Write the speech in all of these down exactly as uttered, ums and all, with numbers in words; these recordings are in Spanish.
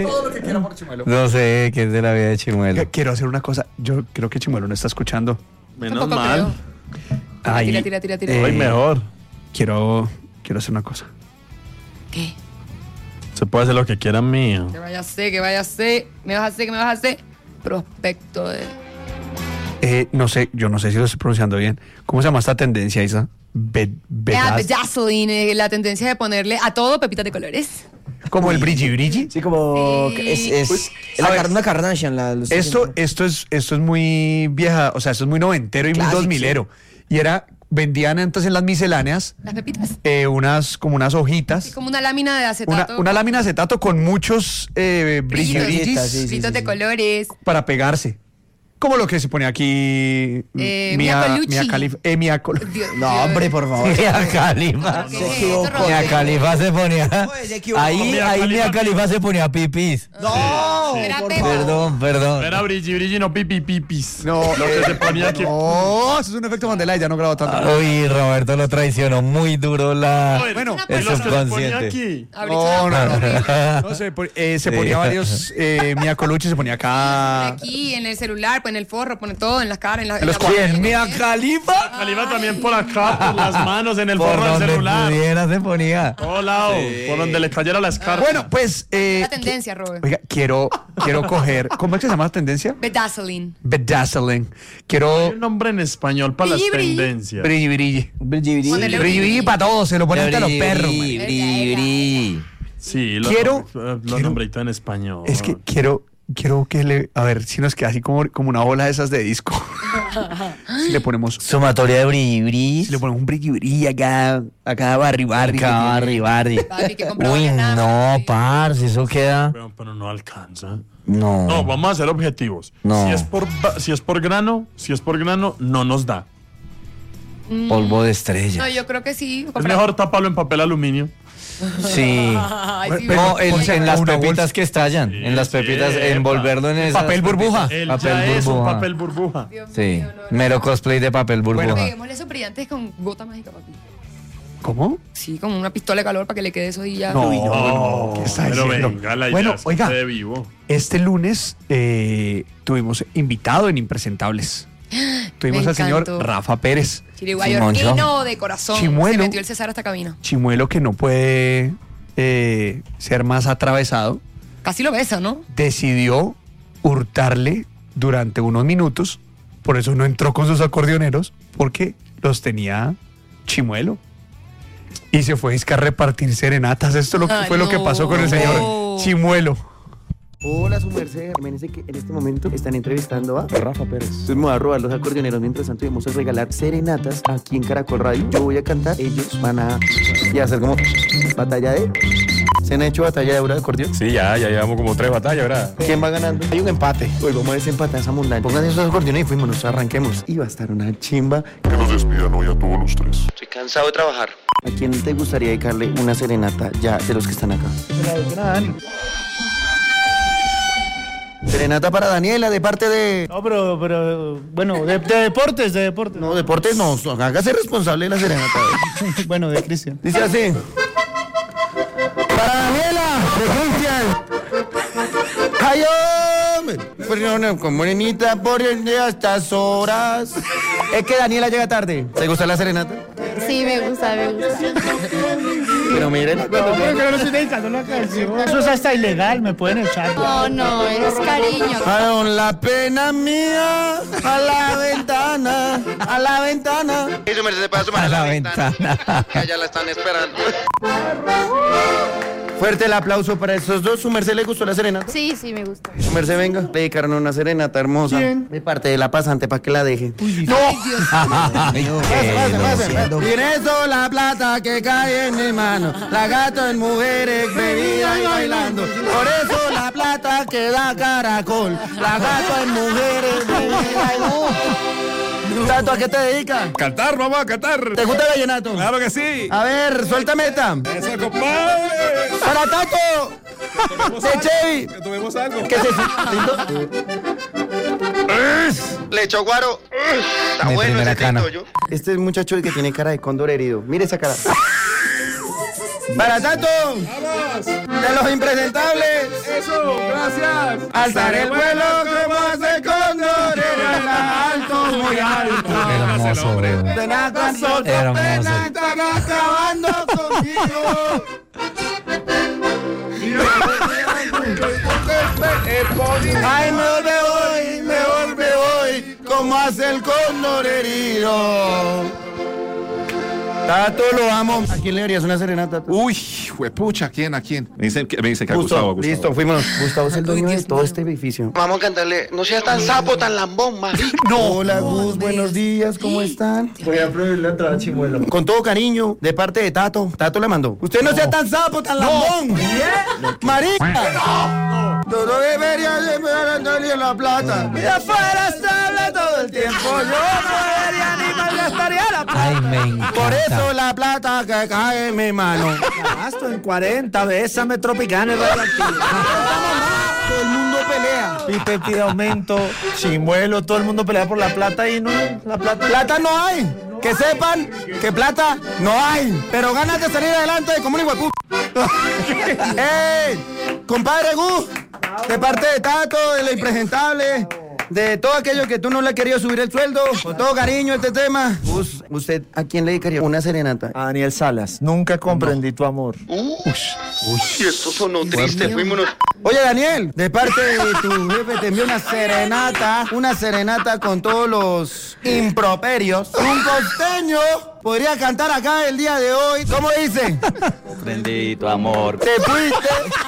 Todo lo que quiera por Chimuelo. No sé qué es de la vida de Chimuelo. Quiero hacer una cosa. Yo creo que Chimuelo no está escuchando. Menos mal. Ay, tira, tira, tira, tira. eh, Hoy mejor. Quiero, quiero hacer una cosa. ¿Qué? Se puede hacer lo que quiera mío. Que vaya a ser, que vaya a ser. ¿Me vas a hacer, que me vas a hacer? Prospecto de... Eh, no sé, yo no sé si lo estoy pronunciando bien. ¿Cómo se llama esta tendencia, Isa? Be- Ah, bedaz- bedazzling, eh, la tendencia de ponerle a todo pepitas de colores. Como el brilli brilli. Sí, como Sí. es, es a la ver, car- una Kardashian. La, los Esto, esto es, esto es muy vieja, o sea, esto es muy noventero y Clásico, muy dos milero. Y era, vendían entonces en las misceláneas Las pepitas. eh, unas, como unas hojitas. Sí, como una lámina de Una, acetato. una lámina de acetato con muchos eh, brilli Brillitos. brillis Sí, sí, Brillitos sí, de sí. colores. para pegarse. Como lo que se pone aquí. Eh, Mia Colucci. Mia Khalifa. Eh, Mia Col- Dios, No, Dios. hombre, por favor. Mia Khalifa. ¿Qué Se es equivocó. eso, Roberto? Mia Khalifa se ponía. se equivocó. Ahí, Mia ahí Khalifa. Mia Khalifa se ponía pipis. No, Era por Pepa. favor. Perdón, perdón. Era brilli brilli, no pipi pipis. No, Lo que se ponía aquí. No, eso es un efecto Mandela y ya no grabo tanto. Uy, Roberto lo traicionó muy duro la... Joder, Bueno, y el los que se ponía subconsciente. aquí. Ahorita No, una no, porra. no. No sé, por- eh, se Sí. ponía varios. Eh, Mia Colucci se ponía acá. Aquí, en el celular, pues en el forro, pone todo, en las caras, en, la, En los la- ¿Quién? Mia Khalifa. Khalifa también por acá, por las manos, en el Por forro del donde celular. pudiera se ponía. Todo lado, por donde le cayera la escarpa. Bueno, pues. Eh, La tendencia, Robert. Oiga, quiero, quiero coger. ¿Cómo es que se llama la tendencia? Bedazzling. Bedazzling. Hay Quiero. un nombre en español para las Brilli, brilli. tendencias. Brilli, brilli. Brilli, brilli. Ponele Brilli, brilli para todos. Se lo ponen hasta los perros. man. Bri, bri, bri. Sí, lo, Quiero- lo quiero- nombrito en español. Es que quiero. Quiero que le. A ver si nos queda así como, como una bola de esas de disco. Si le ponemos. Sumatoria de bri, bri. Si le ponemos un brilli, brilli acá. Acá, barri, barri. Acá, barri, barri. Papi, que compraba Uy, nada, no, papi. parce, eso queda... Pero, pero no alcanza. No. No, vamos a hacer objetivos. No. Si es por ba- si es por grano, si es por grano, no nos da. Polvo de estrella. No, yo creo que sí. Es mejor taparlo en papel aluminio. Sí. Ay, sí, No, pero- en, en las una pepitas bolsa. que estallan. Sí, En las pepitas, sí, envolverlo en esas Papel burbuja. Él Papel ya es un burbuja. papel burbuja. Dios Sí, mío, no, no. mero cosplay de papel burbuja. Peguémosle esos brillantes con gota mágica, papi. ¿Cómo? Sí, como una pistola de calor para que le quede eso y ya. No, Uy, no, ¿qué está pero diciendo? venga, la idea Bueno, es que oiga, esté vivo. este lunes eh, tuvimos invitado en Impresentables. Tuvimos Me al señor encantó. Rafa Pérez, Chiriguayorquino de corazón. Chimuelo. Se metió el César a esta cabina. chimuelo que no puede eh, ser más atravesado, Casi lo besa, ¿no? decidió hurtarle durante unos minutos, por eso no entró con sus acordeoneros, porque los tenía Chimuelo. Y se fue a disque a repartir serenatas. Esto lo que Ay, fue lo que no. pasó con el señor No. Chimuelo. Hola, su merced. Imagínense que en este momento están entrevistando a Rafa Pérez. Entonces me voy a robar los acordeoneros. Mientras tanto, vamos a regalar serenatas aquí en Caracol Radio. Yo voy a cantar, ellos van a y a hacer como batalla de. ¿Se han hecho batalla de obra de acordeón? Sí, ya, ya llevamos como tres batallas, ¿verdad? ¿Quién va ganando? Hay un empate. Hoy vamos a desempatar esa montaña. Pongan esos acordeones y fuimos, arranquemos. Y va a estar una chimba. Que nos despidan hoy a todos los tres. Estoy cansado de trabajar. ¿A quién te gustaría dedicarle una serenata ya de los que están acá? Serenata para Daniela, de parte de... No, pero, pero bueno, de, de deportes, de deportes. No, deportes no, hágase responsable de la serenata. Bueno, de Cristian. Dice así. Para Daniela, de Cristian. ¡Ay, hombre! Pero no, con morenita por el día a estas horas. Es que Daniela llega tarde. ¿Te gusta la serenata? Sí, me gusta, me gusta. Pero miren, No, pero que no le estoy dedicando la canción. Eso es hasta ilegal, me pueden echar. No, no, es cariño. con la pena mía, a la ventana, a la ventana. Y su merced se puede asomar A la ventana. que allá la están esperando. Fuerte el aplauso para esos dos. ¿Su merced le gustó la serenata? Sí, sí, me gusta. Su merced, venga. Le dedicaron una serenata hermosa. ¿Quién? De parte de la pasante para que la deje. ¡No! Ay, qué grosero. Y en eso la plata que cae en mi mano, la gasto en mujeres, bebida y bailando. Por eso la plata que da Caracol, la gasto en mujeres, bebida y bailando. ¿Tanto a qué te dedicas? Cantar, vamos a cantar. ¿Te gusta el vallenato? Claro que sí. A ver, suéltame esta. Eso, compadre. ¡Para Tato! ¡De Chevy! Que tomemos algo. ¿Qué es eso? Le echó guaro. Está Mi bueno primera ese cana. tinto, yo. Este muchacho que tiene cara de cóndor herido. Mire esa cara. ¡Para Tato! Vamos. De los impresentables. Eso, gracias. Alzar el vuelo como hace cóndor. En alto, muy alto. Hermoso, güey. De nada sol, Hermoso. pena, están acabando conmigo. Ay, mejor me voy, mejor me voy, como hace el cóndor herido. Tato, lo amo. ¿A quién le harías una serenata? Uy, juepucha, ¿a quién? ¿A quién? Me dicen que, me dicen que a Gustavo, a Gustavo. Listo, fuimos. Gustavo es el dueño de todo este edificio. Vamos a cantarle, no seas tan sapo, tan lambón, marico. No, hola Gus, buenos días, ¿cómo están? Voy a prohibir la entrada a Chimuelo. Con todo cariño, de parte de Tato. Tato le mandó. Usted no, sea tan sapo, tan lambón. ¡Marica! Todo debería de darle la plata. Y afuera se habla todo el tiempo. Yo no debería ni malgastaría la plata. Ay, me encanta. Por eso la plata que cae en mi mano. Gasto en cuarenta, bésame Tropicana y radioactivo. Todo el mundo pelea. Pipe pide aumento, Chimuelo, todo el mundo pelea por la plata y no, la plata. Plata no hay. Que sepan que plata no hay. Pero ganas de salir adelante como un hijuepu. ¡Ey! Compadre Gus, de parte de Tato, de la impresentable, de todo aquello que tú no le has querido subir el sueldo, con todo cariño este tema. Gus, ¿usted a quién le dedicaría una serenata? A Daniel Salas, nunca comprendí tu amor. Uy, esto sonó triste, fuímonos. Oye, Daniel, de parte de tu jefe te envió una serenata, una serenata con todos los improperios. Un costeño podría cantar acá el día de hoy. ¿Cómo dice? Comprendí tu amor. Te fuiste.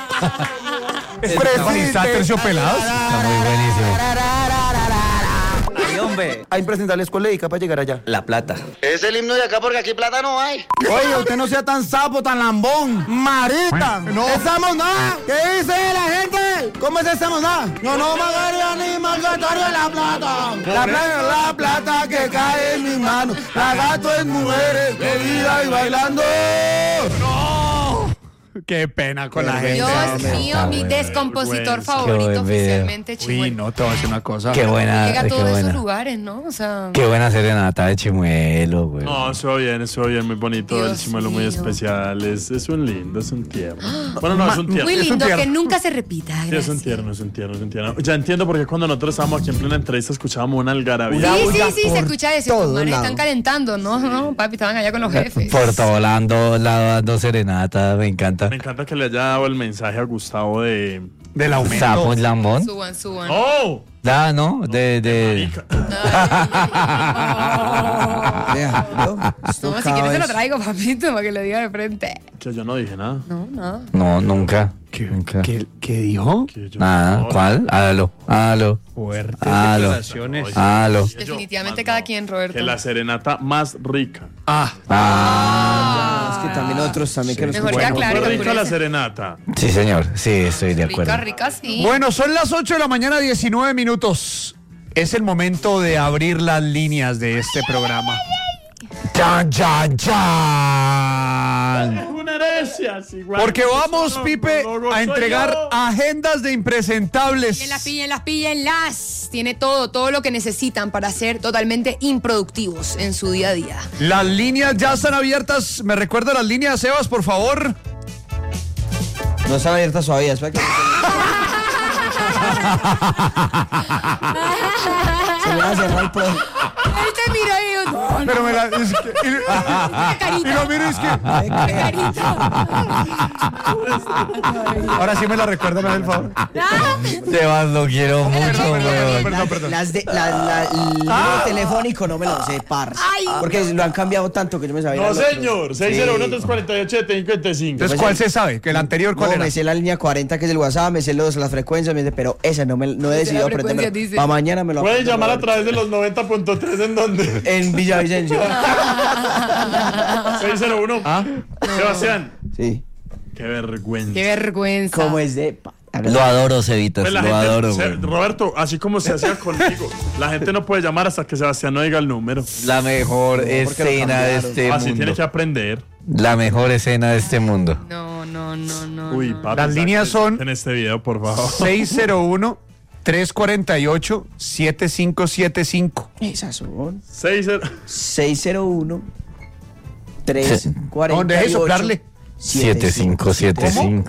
¿Está terciopelados? Está muy buenísimo. Ay, hombre. A impresentables, ¿cuál le dedica para llegar allá? La plata. Es el himno de acá porque aquí plata no hay. Oye, usted no sea tan sapo, tan lambón. Marita. No. ¡Estamos nada! ¿Qué dice la gente? ¿Cómo es estamos nada? No, no magaría ni malgastaría la plata. La plata, la plata que cae en mis manos. La gasto en mujeres, bebida y bailando. Qué pena con la gente. Dios Está mío, mi bueno. descompositor Qué favorito buen video. oficialmente, Uy, Chimuelo. no, te voy a decir una cosa. Qué buena, Llega a qué todos esos buena. lugares, ¿no? O sea, Qué buena serenata de Chimuelo, güey. No, eso bien, eso bien, muy bonito. Dios el Chimuelo muy mío. especial. Es, es un lindo, es un tierno. Bueno, no, es un tierno. muy Es un lindo, tierno. que nunca se repita. Sí, es Gracias. un tierno, es un tierno, es un tierno. Ya entiendo por qué cuando nosotros estábamos aquí en plena entrevista escuchábamos una algarabía. Sí, sí, sí, se escucha eso. todos Tus manes lados. están calentando, ¿no? No, papi, estaban allá con los jefes. Por todo lado, lado dando serenata, me encanta. Me encanta que le haya dado el mensaje a Gustavo de... Del aumento. Sapo lambón. Suban, suban. ¡Oh! Da, ¿no? De, de. Vea, ¿no? No, si quieres te lo traigo, papito, para que le diga de frente. Que yo no dije nada. No, nada. No, nunca. ¿Qué, Nunca. qué, qué dijo? Que yo Nada. no. ¿Cuál? Hágalo. Hágalo. Fuertes Hágalo. declaraciones. Hágalo. Definitivamente cada quien, Roberto. Que la serenata más rica. Ah, Ah. Es que también otros también que nos Mejor que escuchamos. aclare. Fue que rica la oscurece. serenata. Sí, señor. Sí, estoy de acuerdo. Rica, rica, sí. bueno, son las ocho de la mañana, diecinueve minutos. Es el momento de abrir las líneas de este programa. ¡Chan, chan, chan! Una herencia, sí, guau. Porque vamos, No, Pipe, no, no, a soy entregar yo. agendas de impresentables. Píllenlas, píllenlas, píllenlas. Tiene todo, todo lo que necesitan para ser totalmente improductivos en su día a día. Las líneas ya están abiertas. ¿Me recuerda las líneas, Sebas, por favor? No están abiertas todavía, espera que... Se me va a cerrar el pro- Él te miró y dijo, no, no, Pero me la... Es que, y, qué carita. y lo miro, es que... Qué carita. Ahora sí me la recuerda, me hace el favor. Sebas, lo quiero mucho, Perdón, perdón, weón. perdón, perdón. Las de, la, la- el número telefónico no me lo sé, par. Ay. Porque lo han cambiado tanto que yo me sabía. No, el otro. señor. seis cero uno, Sí. tres cuatro ocho, siete cinco cinco. Entonces, ¿cuál se sabe? ¿Que el anterior cuál No, era? me sé la línea cuarenta que es el WhatsApp, me sé los, las frecuencias, me sé, pero esa no, me, no he decidido frecuencia aprenderme. dice. Para mañana me lo Pueden aprendo, llamar a Roberto. través de los noventa punto tres en donde. En Villavicencio. seis cero uno. ¿Ah? Sebastián. Sí. Qué vergüenza. Qué vergüenza. ¿Cómo es de...? pa- Lo adoro, Cevitas, Pues la lo gente- adoro, se- güey. Roberto, así como se hacía conmigo, la gente no puede llamar hasta que Sebastián no diga el número. La mejor porque lo escena de cambiaron. este Así mundo. tiene que aprender. La mejor escena de este mundo. No, no, no, no. Uy, no. papi. Las líneas son- En este video, por favor. seis cero uno, tres cuatro ocho, siete cinco siete cinco. Esas son seis cero. seis cero uno tres cuarenta No, deje soplarle. siete cinco siete cinco.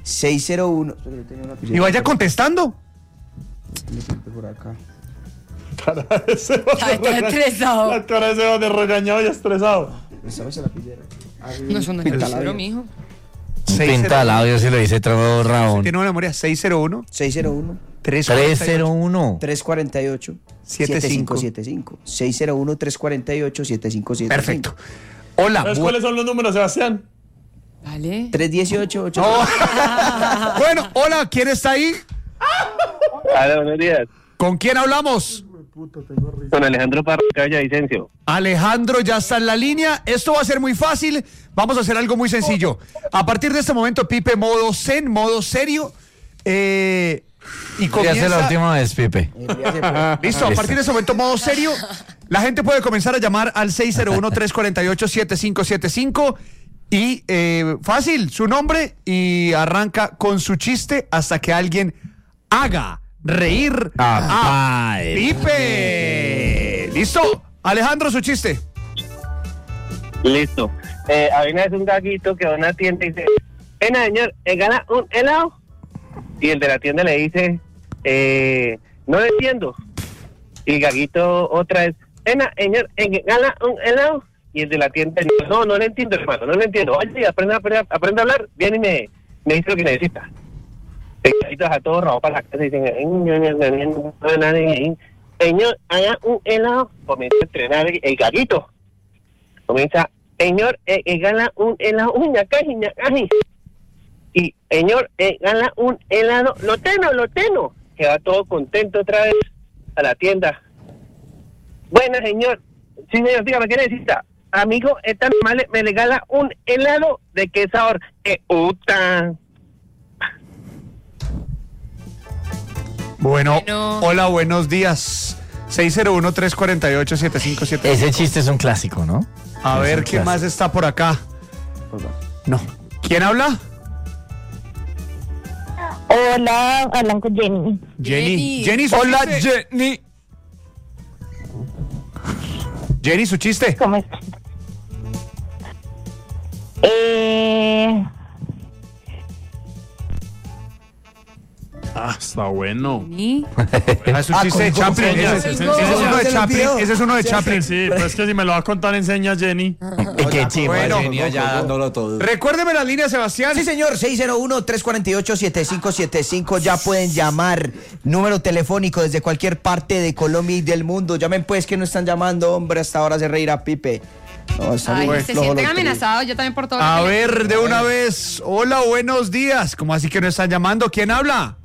seis cero uno. Y vaya contestando. Por acá. Cara de Seba Está estresado. La cara de Seba de regañado y estresado. No es un lapicero, mijo. Pinta labios si lo dice todo Raúl. Tiene una memoria. seis cero uno. seis cero uno. tres tres cero uno. tres cuatro ocho. siete cinco siete cinco. seis cero uno, tres cuatro ocho, siete cinco siete cinco. Perfecto. Hola. ¿Sabes cuáles son los números, Sebastián? Vale. tres uno ocho, ocho. Oh. Bueno, hola, ¿quién está ahí? Hola, buenos días. ¿Con quién hablamos? Con Alejandro Parra, Vicencio. Alejandro ya está en la línea. Esto va a ser muy fácil. Vamos a hacer algo muy sencillo. A partir de este momento, Pipe, modo zen, modo serio. Eh, y comienza... la última vez, Pipe. Listo, a partir de ese momento, modo serio. La gente puede comenzar a llamar al seis cero uno, tres cuatro ocho, siete cinco siete cinco. Y eh, fácil, su nombre y arranca con su chiste hasta que alguien haga reír a Pipe. ¿Listo? Alejandro, su chiste. Listo. Eh, había una vez un gaguito que va a una tienda y dice, "Ena, señor, ¿me gana un helado?" Y el de la tienda le dice, eh, "No lo entiendo." Y el gaguito otra vez, "Ena, señor, ¿me gana un helado?" Y el de la tienda dice, "No, no lo entiendo, hermano, no lo entiendo. Oye, aprende, aprende, aprende a hablar, viene y me, me dice lo que necesita." El gaguito deja todo rabo para la casa y dicen, "Señor, haga un helado." Comienza a entrenar el gaguito. Comienza, "Señor, eh, eh, gana un helado, uña, caji, caji." Y, "Señor, eh, gana un helado, loteno, loteno." Que va todo contento otra vez a la tienda. "Bueno, señor." "Sí, señor, dígame, ¿qué necesita?" "Amigo, esta normal me regala un helado, ¿de qué sabor?" "Eh, uta." Bueno, Bueno. hola, buenos días. seis cero uno, tres cuatro ocho, siete cinco siete cinco. Ese chiste es un clásico, ¿no? A Es ver, un ¿quién clásico. más está por acá? No. ¿Quién habla? Hola, hablan con Jenny. Jenny. Jenny. Jenny, su Hola, chiste. Jenny. Jenny, su chiste. ¿Cómo estás? Eh, Ah, está bueno. ¿Y? Ah, su Ah, chiste de con- con Chaplin. señas, Ese, sí, ese sí, es sí, uno de se lo Chaplin. olvidó. Ese es uno de Sí, Chaplin. Sí, pero es que si me lo va a contar, enseña Jenny. Qué chivo, Bueno. Jenny allá dándolo todo. Recuérdeme la línea, Sebastián. Sí, señor, seis cero uno, tres cuatro ocho, siete cinco siete cinco. Ya pueden llamar. Número telefónico desde cualquier parte de Colombia y del mundo. Llamen pues, que no están llamando, hombre. Hasta ahora se reirá Pipe. No, está Ay, muy se flojo sienten los tres. amenazados, yo también por todo. A lo que le- ver, de una vez. Hola, buenos días. ¿Cómo así que no están llamando? ¿Quién habla?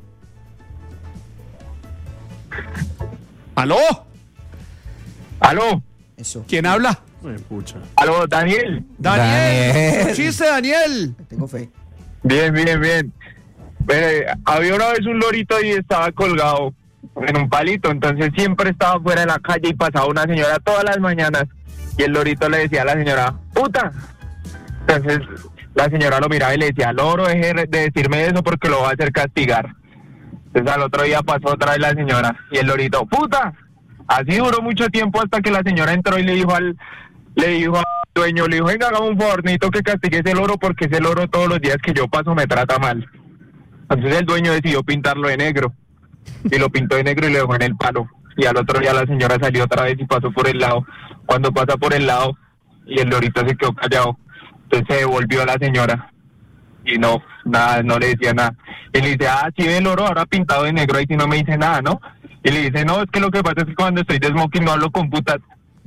¿Aló? ¿Aló? Eso, ¿Quién habla? Ay, pucha. ¿Aló, Daniel? Daniel. Daniel. Su chiste, Daniel. tengo fe. Bien, bien, bien. Mire, había una vez un lorito y estaba colgado en un palito, entonces siempre estaba fuera de la calle y pasaba una señora todas las mañanas y el lorito le decía a la señora, "Puta." Entonces la señora lo miraba y le decía, "Loro, deje de decirme eso porque lo va a hacer castigar." Entonces al otro día pasó otra vez la señora y el lorito, "Puta." Así duró mucho tiempo hasta que la señora entró y le dijo al le dijo al dueño, le dijo, "Venga, hagamos un favor, necesito que castigue ese loro porque ese loro todos los días que yo paso me trata mal." Entonces el dueño decidió pintarlo de negro y lo pintó de negro y lo dejó en el palo. Y al otro día la señora salió otra vez y pasó por el lado. Cuando pasa por el lado y el lorito se quedó callado, entonces se devolvió a la señora y no, nada, no le decía nada. Y le dice, "Ah, sí, ve el loro ahora pintado de negro, ahí sí no me dice nada, ¿no?" Y le dice, "No, es que lo que pasa es que cuando estoy de smoking no hablo con putas."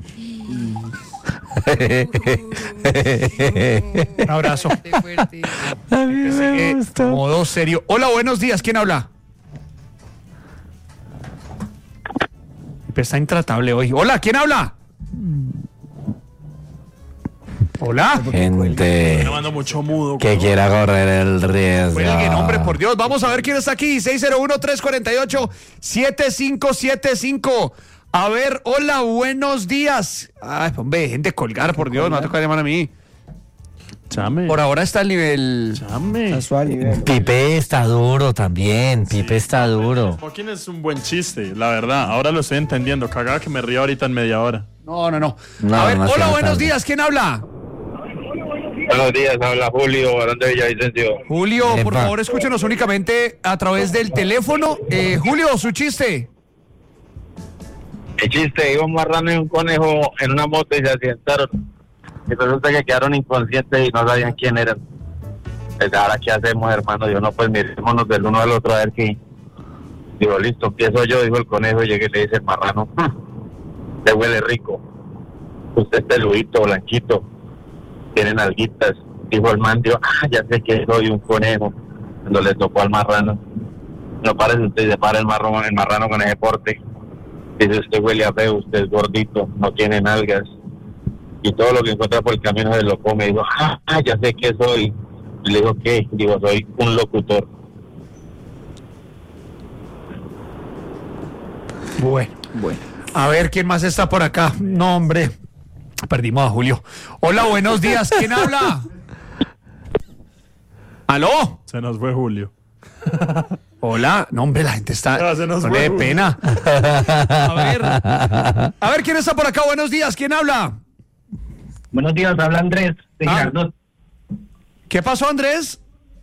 Un abrazo. Fuerte, fuerte. A mí me Eh, gusta. modo serio. Hola, buenos días. ¿Quién habla? Pipe está intratable hoy. Hola, ¿quién habla? Hola. Gente Me mando mucho mudo. que quiera correr el riesgo. Cuelgue, nombre, por Dios. Vamos a ver quién está aquí. seis cero uno, tres cuatro ocho, siete cinco siete cinco. A ver, hola, buenos días. Ay, hombre, gente colgar, por Dios. Me va a tocar llamar a mí. Chame. Por ahora está el nivel. Chame. Casual, nivel. Pipe está duro también. Pipe está duro. Smoking es un buen chiste, la verdad. Ahora lo estoy entendiendo. Cagada que me río ahorita en media hora. No, no, no. No, a ver, no hola, sea buenos tarde. días. ¿Quién habla? Buenos días, habla Julio, Barón de Villavicencio. Julio, por Epa. favor, escúchenos únicamente a través del teléfono. Eh, Julio, su chiste. El chiste, iba un marrano y un conejo en una moto y se accidentaron. Y resulta que quedaron inconscientes y no sabían quién eran. Pues, ahora, ¿qué hacemos, hermano? Yo no, pues mirémonos del uno al otro a ver qué. Digo, listo, empiezo yo, dijo el conejo, y llegué y le dice el marrano, te huele rico. Usted es peludito, blanquito, tienen alguitas. Dijo el man, dijo, ah, ya sé que soy un conejo. Cuando le tocó al marrano, no parece usted, se para el marrano, el marrano con ese porte. Dice, usted huele a feo, usted es gordito, no tiene nalgas. Y todo lo que encuentra por el camino se lo come. Dijo, ah, ya sé que soy. Y le dijo, ¿qué? Digo, soy un locutor. Bueno, bueno. A ver, ¿quién más está por acá? No, hombre. Perdimos a Julio. Hola, buenos días. ¿Quién habla? ¿Aló? Se nos fue Julio. Hola. No, hombre, la gente está... Ya, se nos no fue le dé Julio. pena. A ver. A ver, ¿quién está por acá? Buenos días. ¿Quién habla? Buenos días, habla Andrés de Ah. Girardot. ¿Qué pasó, Andrés?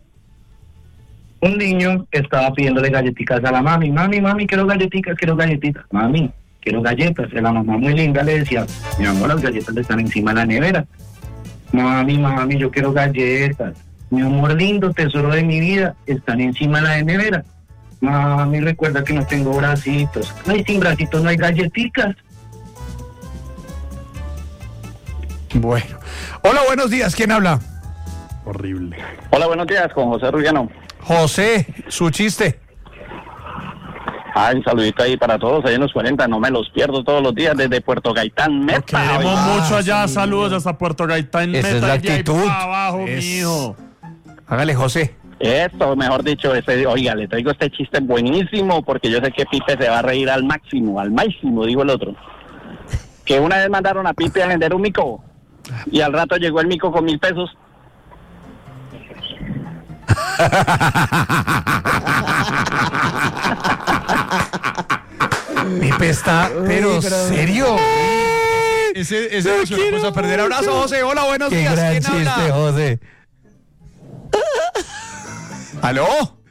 Un niño estaba pidiéndole galletitas a la mami. Mami, mami, quiero galletitas, quiero galletitas. Mami, quiero galletas. Y la mamá muy linda le decía, mi amor, las galletas están encima de la nevera. Mami, mami, yo quiero galletas. Mi amor lindo, tesoro de mi vida, están encima de la nevera. Mami, recuerda que no tengo bracitos. Ay, sin bracitos no hay galletitas. Bueno. Hola, buenos días. ¿Quién habla? Horrible. Hola, buenos días, con José Rullano. José, su chiste. Ah, un saludito ahí para todos, ahí en los cuarenta, no me los pierdo todos los días desde Puerto Gaitán, Meta. Queremos Ah, mucho allá, sí. saludos hasta Puerto Gaitán. Esa es Meta, la y de ahí actitud. para abajo, Es- mijo. Hágale, José. Esto, mejor dicho, este, oiga, le traigo este chiste buenísimo porque yo sé que Pipe se va a reír al máximo, al máximo, dijo el otro. Que una vez mandaron a Pipe a vender un mico y al rato llegó el mico con mil pesos. Pipe está, pero serio. Ese, ese se lo puso a perder. Abrazo, José. Hola, buenos Qué días. gran ¿Quién chiste, habla? José. ¿Aló?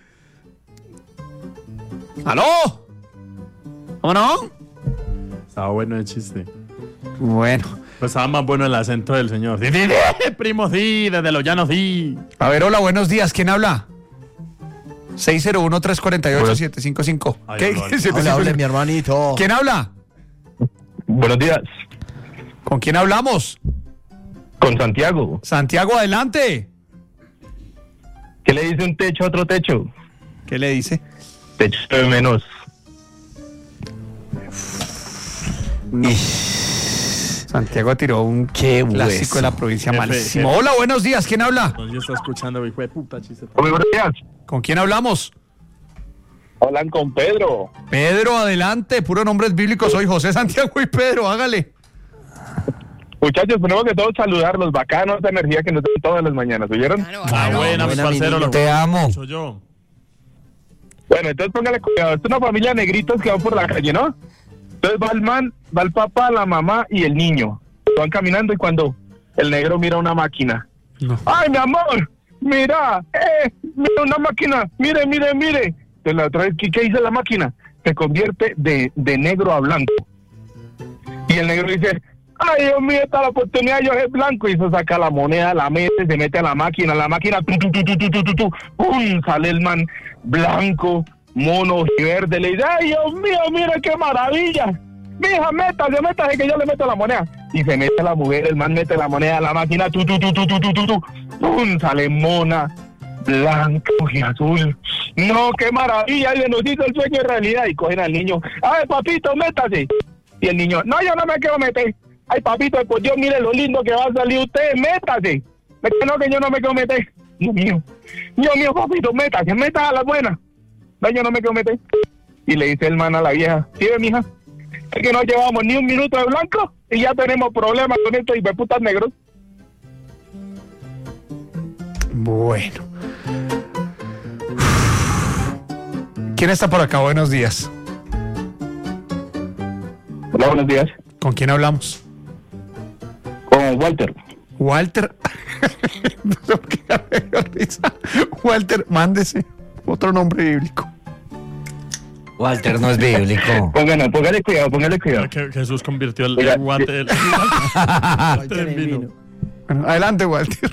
¿Aló? ¿Cómo no? Estaba bueno el chiste. Bueno. Pues estaba más bueno el acento del señor. Sí, sí, sí, primo, sí, desde los llanos, sí. A ver, hola, buenos días. ¿Quién habla? seis cero uno, tres cuatro ocho, siete cinco cinco. Ay, ¿Qué? hola, hola. siete cinco Hola, hola, cinco. mi hermanito. ¿Quién habla? Buenos días, ¿Con quién hablamos? con Santiago. Santiago, adelante. ¿Qué le dice un techo a otro techo? ¿Qué le dice? Techo de menos. Santiago tiró un Qué clásico hueso. de la provincia Jefe, malísimo. jefe. Hola, buenos días. ¿Quién habla? No, yo estaba escuchando, hijo de puta chiste. Muy buenos días. ¿Con quién hablamos? Hablan con Pedro. Pedro, adelante. Puro nombres bíblicos. Soy José, Santiago y Pedro. Hágale. Muchachos, tenemos que todos saludarlos, bacanos, esa energía que nos dan todas las mañanas, ¿oyeron? Claro, Ah, claro. buena, mi buena, mi parcero. niño. Lo Te amo. Soy yo. Bueno, entonces póngale cuidado, es una familia de negritos que van por la calle, ¿no? Entonces va el man, va el papá, la mamá y el niño. Van caminando y cuando el negro mira una máquina. No. ¡Ay, mi amor! ¡Mira! ¡Eh! ¡Mira una máquina! ¡Mire, mire, mire! Entonces la otra vez, ¿qué, qué dice la máquina? Se convierte de, de negro a blanco. Y el negro dice, ¡ay, Dios mío, esta es la oportunidad, yo soy blanco! Y se saca la moneda, la mete, se mete a la máquina, la máquina, tu, tu, tu, tu, tu, tu, tu, tu, ¡pum! Sale el man blanco, mono y verde. Le dice, ¡ay, Dios mío, mira qué maravilla! Mija, métase, métase que yo le meto la moneda. Y se mete la mujer, el man mete la moneda a la máquina, tu, tu, tu, tu, tu, tu, tu, tu. ¡Pum! Sale mona, blanco y azul. ¡No, qué maravilla! Y nos hizo el sueño de realidad. Y cogen al niño, ¡ay, papito, métase! Y el niño, no, yo no me quiero meter. ¡Ay, papito, pues Dios, mire lo lindo que va a salir usted! ¡Métase! Me dice, no, que yo no me quiero meter. Dios mío, Dios mío, papito, métase, métase a la buena. No, yo no me quiero meter. Y le dice el man a la vieja, ¿sí ve, mija? Es que no llevamos ni un minuto de blanco y ya tenemos problemas con estos hijueputas negros. Bueno. ¿Quién está por acá? Buenos días. Hola, buenos días. ¿Con quién hablamos? Con Walter. Walter. No sé por qué me dio risa. Walter, mándese otro nombre bíblico. Walter no es bíblico. Póngale, póngale cuidado, póngale cuidado. Que, que Jesús convirtió el Oiga, guante el, Walter en vino. Bueno, adelante, Walter.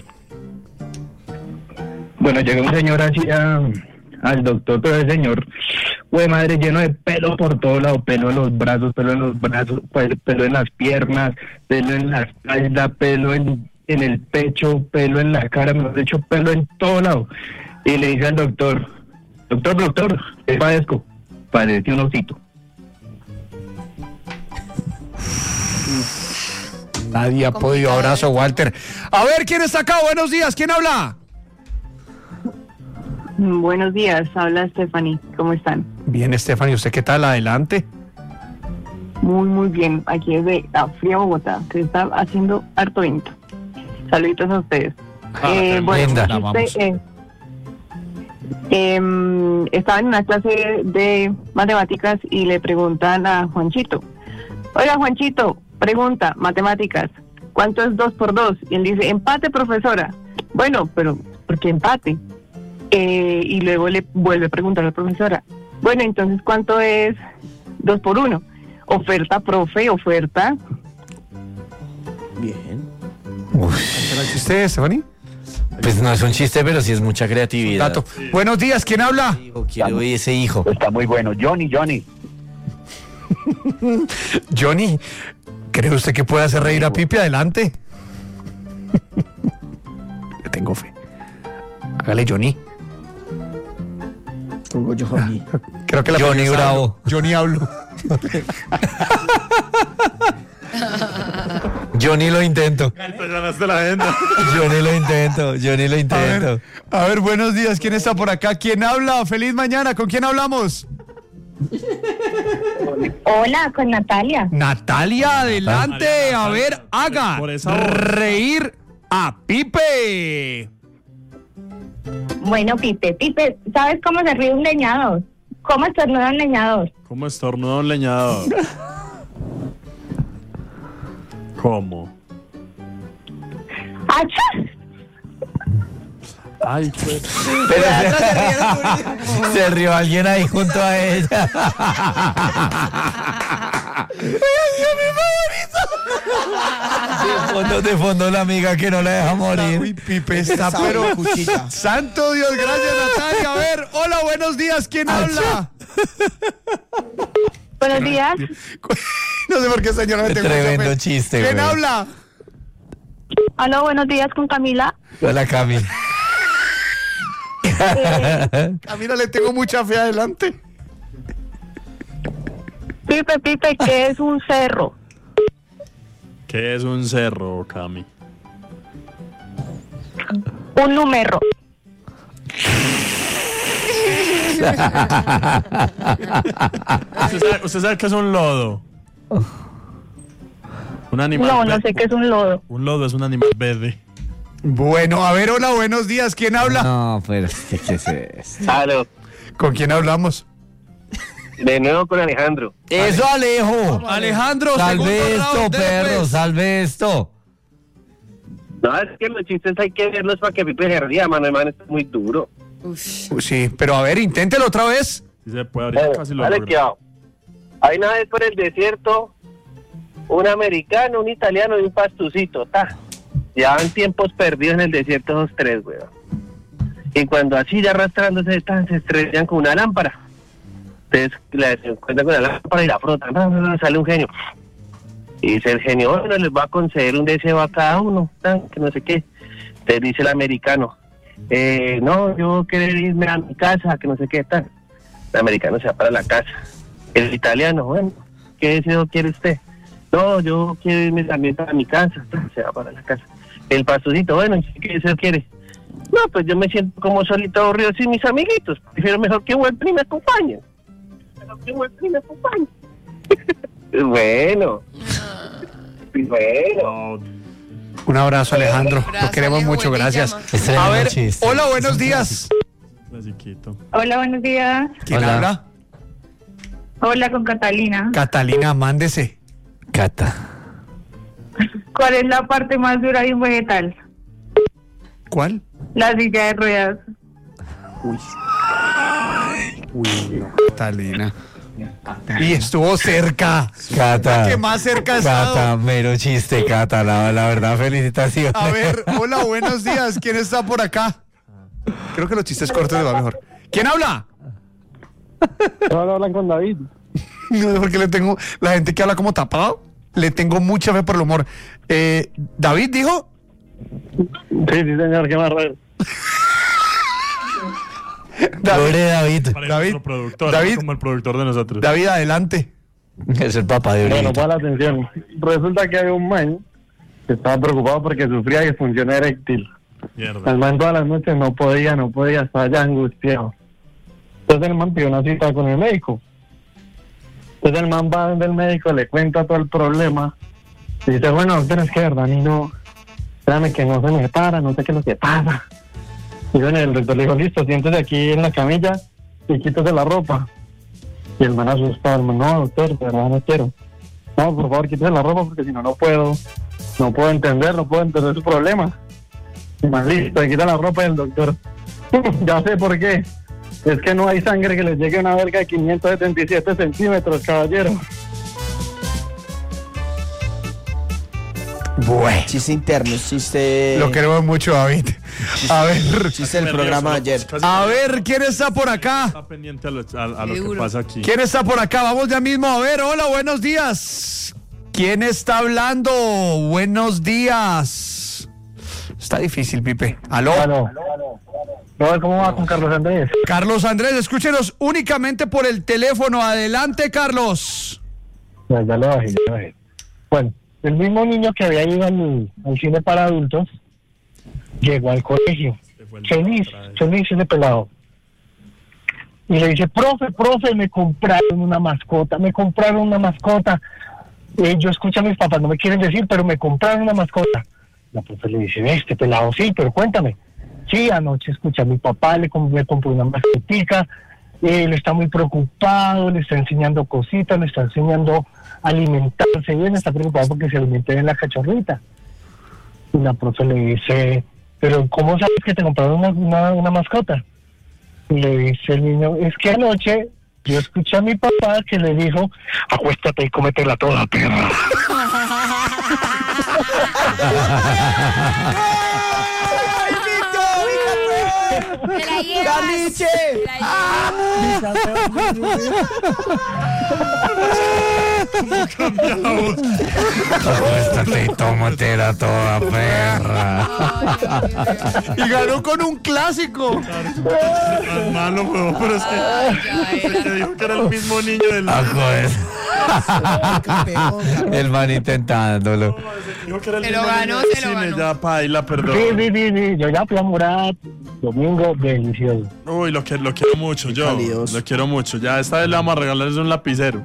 Bueno, llega un señor así a, al doctor, pero el señor, güey, madre, lleno de pelo por todo lado, pelo en los brazos, pelo en los brazos, pues, pelo en las piernas, pelo en la espalda, pelo en, en el pecho, pelo en la cara, mejor dicho, pelo en todo lado. Y le dice al doctor, doctor, doctor, ¿qué padezco? Padece un osito. Nadie ha podido. Abrazo, Walter. A ver, ¿quién está acá? Buenos días. ¿Quién habla? Buenos días, habla Stephanie. ¿Cómo están? Bien, Stephanie. ¿Usted qué tal? Adelante. Muy, muy bien. Aquí desde la fría Bogotá, que está haciendo harto viento. Saluditos a ustedes. Ah, eh, bueno, linda. la vamos. Eh, eh, estaba en una clase de matemáticas y le preguntan a Juanchito. Oiga, Juanchito, pregunta, matemáticas, ¿cuánto es dos por dos? Y él dice, empate, profesora. Bueno, pero ¿por qué empate? Eh, y luego le vuelve a preguntar a la profesora, bueno, entonces, ¿cuánto es dos por uno? Oferta, profe, oferta. Bien. ¿Será el chiste, Stephanie? Pues no es un chiste, pero sí es mucha creatividad. Dato. Buenos días, ¿quién habla? Quiero oír ese hijo. Está muy bueno. Johnny, Johnny. Johnny, ¿cree usted que puede hacer reír a Pipe? Adelante. Le tengo fe. Hágale, Johnny. Pongo Johnny. Creo que la Johnny primera Bravo. hablo. Johnny hablo. Johnny lo intento. Te ganaste la agenda. Johnny lo intento. Johnny lo A intento. ver, a ver, buenos días. ¿Quién está por acá? ¿Quién habla? Feliz mañana. ¿Con quién hablamos? Hola, con Natalia. Natalia, adelante. Natalia, A ver, Natalia. haga Por esa voz. reír a Pipe. Bueno, Pipe, Pipe, ¿sabes cómo se ríe un leñador? ¿Cómo estornuda un leñador? ¿Cómo estornuda un leñador? ¿Cómo? ¡Achá! Ay, pues. Pero se, se rió alguien ahí junto a ella. De fondo, de fondo la amiga que no la deja morir. Uy, Pipe está, pero cuchita. santo Dios, gracias, Natalia. A ver, hola, buenos días. ¿Quién habla? Buenos días. No sé por qué, señora, me Qué tengo mucha tremendo fe. chiste, ¿Quién güey. habla? Aló, buenos días con Camila. Hola, Cami. A mí no le tengo mucha fe. Adelante. Pipe, Pipe, ¿qué es un cerro? ¿Qué es un cerro, Cami? Un número. ¿Usted sabe, usted sabe qué es un lodo? Un animal. No, no ve- sé qué es un lodo. Un lodo es un animal verde. Bueno, a ver, hola, buenos días. ¿Quién habla? No, pero ¿qué, qué es esto? Aló, ¿Con quién hablamos? de nuevo con Alejandro. ¡Eso, Alejo! Alejandro, Salve segundo esto, round, dele, perro, pues. salve esto. No, es que los chistes hay que verlos para que Pipe se ría, mano, hermano, esto es muy duro. Uf. Uy, sí, pero a ver, inténtelo otra vez. Si se puede abrir, Bueno, casi lo dale, logro. que va. Hay una vez por el desierto, un americano, un italiano y un pastucito, ta. Llevaban tiempos perdidos en el desierto esos tres, weón. Y cuando así ya arrastrándose, tan, se estrellan con una lámpara. Entonces la encuentran con la lámpara y la frotan. No, no, no, sale un genio. Y dice el genio, bueno, les va a conceder un deseo a cada uno, tan, que no sé qué. Entonces dice el americano, eh, no, yo quiero irme a mi casa, que no sé qué, tal. El americano se va para la casa. El italiano, bueno, ¿qué deseo quiere usted? No, yo quiero irme también para mi casa, tal, se va para la casa. El pastorcito, bueno, ¿qué deseo quiere? No, pues yo me siento como solito aburrido sin mis amiguitos. Prefiero mejor que vuelvan y me acompañen. Mejor que vuelvan y me acompañen. Bueno. Bueno. Un abrazo, Alejandro. Abrazo, Lo queremos Alejo, mucho, vuelve y gracias. llama. Es A tremendo ver, chiste. hola, buenos días. Clasiquito. Hola, buenos días. ¿Quién Hola. habla? Hola, con Catalina. Catalina, mándese. Cata. ¿Cuál es la parte más dura de un vegetal? ¿Cuál? La silla de ruedas. Uy. Uy, no, Catalina. Y estuvo cerca. Cata. La que más cerca ha estado. Cata, mero chiste, Cata. La, la verdad, felicitaciones. A ver, hola, buenos días. ¿Quién está por acá? Creo que los chistes cortos le va mejor. ¿Quién habla? Ahora hablan con David. No sé por qué le tengo. La gente que habla como tapado, le tengo mucha fe por el humor. Eh, ¿David dijo? Sí, sí, señor, qué más raro. Pobre David. David, productor, David, como el productor de nosotros. David, adelante. Es el papá de Bueno, Brito. para la atención. Resulta que había un man que estaba preocupado porque sufría disfunción eréctil. Mierda. El man todas las noches no podía, no podía, estaba ya angustiado. Entonces el man pidió una cita con el médico. Entonces el man va donde el médico, le cuenta todo el problema. Y dice, bueno, doctor, es que verdad, ni no, espérame que no se me para, no sé qué es lo que pasa. Y bueno, el doctor le dijo, listo, siéntese aquí en la camilla y quítese la ropa. Y el man asustado, el man, no, doctor, de verdad no quiero. No, por favor, quítese la ropa porque si no, no puedo, no puedo entender, no puedo entender su problema. Y man, listo, le quita la ropa y el doctor, ya sé por qué. Es que no hay sangre que le llegue a una verga de quinientos setenta y siete centímetros, caballero. Bueno. Chiste interno, chiste... Lo queremos mucho, David. A ver. Chiste del programa de ayer. A ver, ¿quién está por acá? Está pendiente a lo, a, a lo que pasa aquí. ¿Quién está por acá? Vamos ya mismo a ver. Hola, buenos días. ¿Quién está hablando? Buenos días. Está difícil, Pipe. ¿Aló? Aló. No, ¿cómo va con Carlos Andrés? Carlos Andrés, escúchenos únicamente por el teléfono. Adelante, Carlos. Ya, ya lo bajé, ya lo bajé. Bueno, el mismo niño que había ido al, al cine para adultos llegó al colegio. Feliz, feliz ese pelado. Y le dice, profe, profe, me compraron una mascota, me compraron una mascota. Eh, yo escucho a mis papás, no me quieren decir, pero me compraron una mascota. La profe le dice, este pelado, sí, pero cuéntame. Sí, anoche escuché a mi papá, le, comp le compré una mascotica, él está muy preocupado, le está enseñando cositas, le está enseñando a alimentarse bien, está preocupado porque se alimente en la cachorrita. Y la profe le dice, pero ¿cómo sabes que te compraron una, una, una mascota? Y le dice el niño, es que anoche yo escuché a mi papá que le dijo, acuéstate y cómetela toda, perra. ¡Te la llevas! ¡Caliche! Acuéstate y tómatela toda, perra. Y ganó con un clásico. Tan malo, weón, pero es que, es que dijo que era el mismo niño del... El man intentándolo. Dijo que era el Se mismo lo ganó, niño del se lo cine, ganó. ya, paila, perdón. Sí, sí, sí, sí, yo ya fui a Murat, domingo delicioso. Uy, lo, que, lo quiero mucho, yo. cálidos. Lo quiero mucho. Ya esta vez le vamos a regalar un lapicero.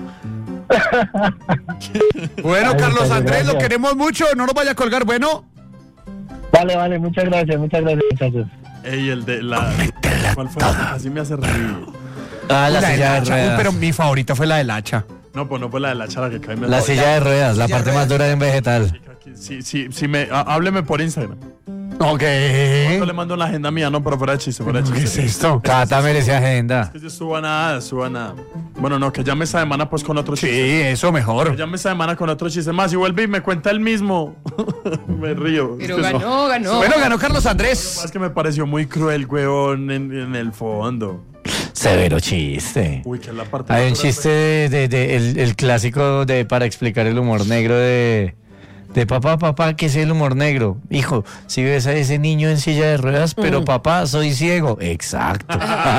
Bueno, Ay, Carlos muchas Andrés, lo gracias. queremos mucho. No nos vaya a colgar. Bueno, Vale, vale, muchas gracias, muchas gracias, muchachos. Ey, el de la... ¿Cuál fue? Así me hace reír. Ah, la la del silla de hacha. Uy, ruedas. pero mi favorita fue la del hacha. No, pues no fue la de la chara que cae. La silla de ruedas, la silla de parte más dura de un vegetal. Sí, sí, sí, me, há- hábleme por Instagram. Ok. Yo le mando la agenda mía, no, pero fuera de chiste, fuera de ¿Qué es chiste. esto? Cata merece agenda. Que yo suba nada, suba nada. Bueno, no, que llame esta semana pues con otro Sí, chiste. eso mejor. Que llame esta semana con otro chiste más y vuelve y me cuenta el mismo. Me río. Pero Es que ganó, no. ganó. Bueno, ganó Carlos Andrés. Es que me pareció muy cruel, weón, en, en el fondo. Severo chiste. Uy, que es la parte... Hay un más dura, chiste de, de- de- el, el clásico de para explicar el humor negro de de papá, papá, ¿qué es el humor negro? Hijo, si ves a ese niño en silla de ruedas, pero papá, soy ciego. Exacto.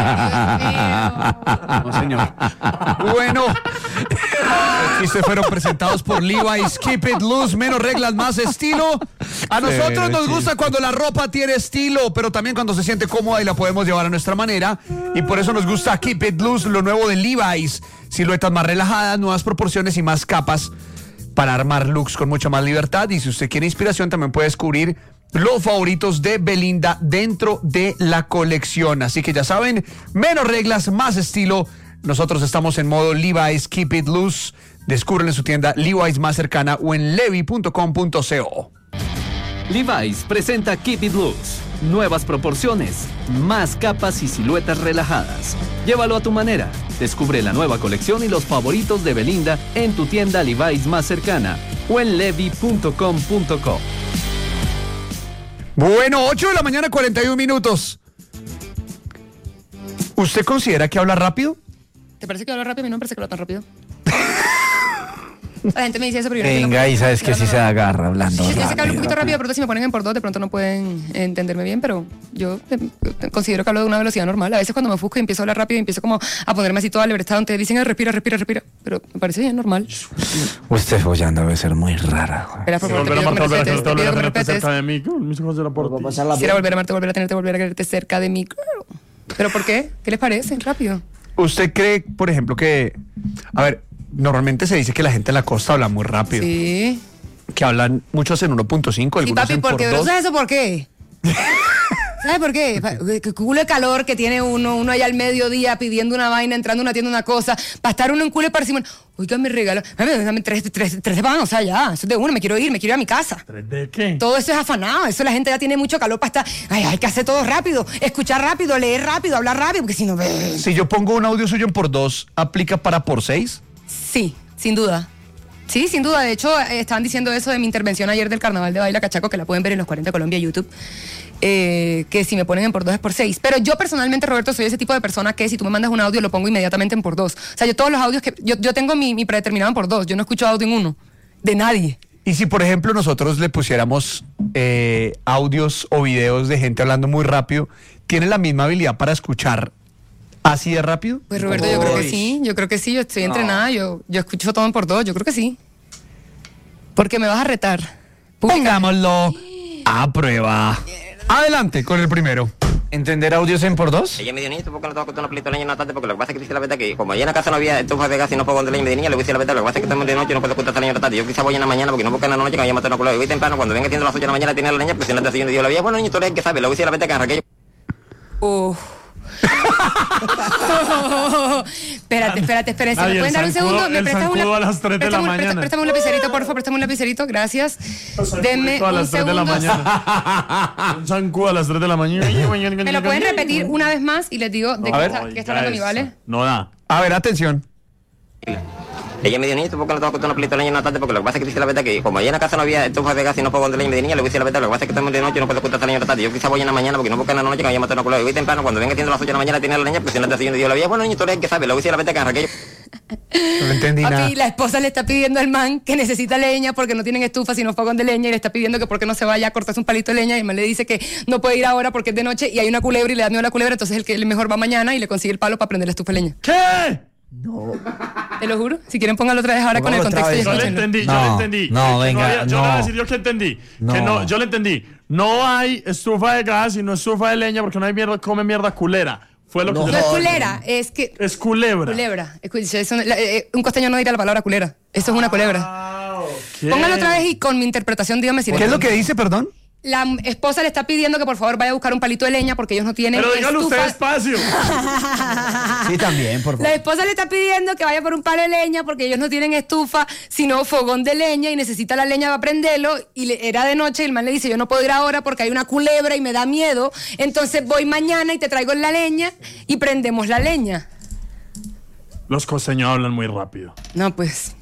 No, señor. Bueno, los chistes fueron presentados por Levi's. Keep it loose, menos reglas, más estilo. A nosotros nos gusta cuando la ropa tiene estilo, pero también cuando se siente cómoda y la podemos llevar a nuestra manera. Y por eso nos gusta Keep it loose, lo nuevo de Levi's. Siluetas más relajadas, nuevas proporciones y más capas para armar looks con mucha más libertad. Y si usted quiere inspiración, también puede descubrir los favoritos de Belinda dentro de la colección. Así que ya saben, menos reglas, más estilo. Nosotros estamos en modo Levi's Keep It Loose. Descúbrenlo en su tienda Levi's más cercana o en levi punto com punto co. Levi's presenta Keep It Loose. Nuevas proporciones, más capas y siluetas relajadas. Llévalo a tu manera. Descubre la nueva colección y los favoritos de Belinda en tu tienda Levi's más cercana o en levi punto com punto co. Bueno, ocho de la mañana, cuarenta y un minutos. ¿Usted considera que habla rápido? ¿Te parece que hablo rápido? A mí no me parece que hablo tan rápido. La gente me dice eso, pero yo no Venga, entiendo. y sabes que sí se agarra hablando Yo sé que rápido. hablo un poquito rápido, de pronto si me ponen en por dos, de pronto no pueden entenderme bien, pero yo eh, considero que hablo de una velocidad normal. A veces cuando me ofusco y empiezo a hablar rápido y empiezo como a ponerme así toda libertad, donde dicen, eh, respira, respira, respira. Pero me parece bien normal. Usted follando debe ser muy rara. güey. Espera, por Si favor, te volver a pido que me Marta, volver a respetes, quererte, te volver pido a que me tenerte respetes. cerca de mí. girl. Mis ojos de la por ti. Quisiera volver a amarte, volver a tenerte, volver a quererte cerca de mí. girl. ¿Pero por qué? ¿Qué les parece? Rápido. ¿Usted cree, por ejemplo, que... A ver, normalmente se dice que la gente en la costa habla muy rápido. Sí. Que hablan muchos en uno punto cinco, Sí, algunos papi, en por porque dos. ¿sabes eso por qué? ¿Sabes por qué? Pa- Que culo de calor que tiene uno, uno allá al mediodía pidiendo una vaina, entrando a una tienda, una cosa, para estar uno en culo de parsimonia. Oiga, me regalo, dame, dame tres, tres, tres de pan, o sea, ya, eso es de uno, me quiero ir, me quiero ir a mi casa. ¿tres de qué? Todo eso es afanado, eso la gente ya tiene mucho calor para estar, ay, hay que hacer todo rápido, escuchar rápido, leer rápido, hablar rápido, porque si no... Si yo pongo un audio suyo en por dos, ¿aplica para por seis? Sí, sin duda. Sí, sin duda. De hecho, eh, estaban diciendo eso de mi intervención ayer del Carnaval de Baila Cachaco, que la pueden ver en los cuarenta Colombia YouTube, eh, que si me ponen en por dos es por seis. Pero yo personalmente, Roberto, soy ese tipo de persona que si tú me mandas un audio lo pongo inmediatamente en por dos. O sea, yo todos los audios que... Yo, yo tengo mi, mi predeterminado en por dos. Yo no escucho audio en uno. De nadie. Y si, por ejemplo, nosotros le pusiéramos eh, audios o videos de gente hablando muy rápido, ¿tiene la misma habilidad para escuchar así de rápido? Pues Roberto, yo creo que sí. Yo creo que sí. Yo estoy entrenada. Yo, yo escucho todo en por dos. Yo creo que sí. Porque me vas a retar. Pongámoslo a prueba. Adelante con el primero. ¿Entender audios en por dos? Ella me dijo, niño, ¿tú por qué no te vas a contar una pelita de leña en la tarde? Porque lo que pasa es que dice la verdad que como allá en la casa no había estufa de gas y no puedo de leña, me dice, niña, le voy a decir la verdad, lo que pasa es que estamos de noche y no puedo contar leña en la tarde. Yo quizá voy en la mañana porque no busco en la noche que me vaya a matar una cola. Y voy temprano, cuando venga siendo las ocho de la mañana, tiene la leña, pues si no te siguiendo, yo la veía, bueno, niño, tú eres el que sabe, le voy a decir la verdad que arranqué yo. Uf. espérate, espérate, espérate. Ay, ¿Me el pueden dar un zancudo- segundo? ¿Me el prestas zancudo una- a las tres de la préstame un- mañana. presta- Préstame un lapicerito, por favor, préstame un lapicerito, gracias. Denme a un las tres de la segundo. mañana. Un zancudo a las tres de la mañana. ¿Me lo pueden repetir una vez más? Y les digo de No, qué a está, ver. qué está hablando mi vale. No da. A ver, atención. Ella me dijo, niño, ¿tú por qué no te vas a contar una pelita de leña en la tarde? Porque lo que pasa es que dice la verdad que como allá en la casa no había estufa de gas y no puedo de leña, me dice, niña, le voy a decir la verdad, lo que pasa es que estamos de noche y no puedo contar leña en la tarde. Yo quizá voy en la mañana porque no busco en la noche que me vaya a matar una cola. Y voy temprano, cuando venga siendo las ocho de la mañana, tiene la leña, pues si no te siguiendo, yo la veía, bueno, niño, tú eres el que sabe, le voy a decir la verdad que arranqué yo. No entendí nada. Papi, la esposa le está pidiendo al man que necesita leña porque no tienen estufa sino fogón de leña y le está pidiendo que por qué no se vaya a cortarse un palito de leña y el man le dice que no puede ir ahora porque es de noche y hay una culebra y le da miedo a la culebra, entonces el que el mejor va mañana y le consigue el palo para prender la estufa de leña. ¿Qué? No. Te lo juro. Si quieren póngalo otra vez ahora con el Póngalo otra contexto. y Yo le escúchenlo. entendí, yo No, le entendí. no, Que- que venga, había- yo no. le voy a decir yo que entendí. No. Que no, yo le entendí. No hay estufa de gas y no estufa de leña porque no hay mierda, come mierda culera. Fue lo que No. yo No le es entendí. culera, es que... Es culebra. Culebra. Escucha, eso no- la- eh, un costeño no dirá la palabra culera. Eso es una culebra. Ah, ok. Póngalo otra vez y con mi interpretación dígame si... ¿Qué es lo que dice, perdón? La esposa le está pidiendo que por favor vaya a buscar un palito de leña porque ellos no tienen Pero dígalo usted estufa. despacio. Sí, también, por La favor. esposa le está pidiendo que vaya por un palo de leña porque ellos no tienen estufa, sino fogón de leña y necesita la leña para prenderlo. Y le- era de noche y el man le dice, yo no puedo ir ahora porque hay una culebra y me da miedo. Entonces voy mañana y te traigo la leña y prendemos la leña. Los costeños hablan muy rápido. No, pues...